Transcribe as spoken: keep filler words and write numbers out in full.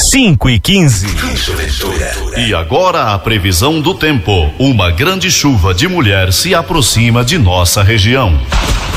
cinco e quinze. E agora a previsão do tempo. Uma grande chuva de mulher se aproxima de nossa região.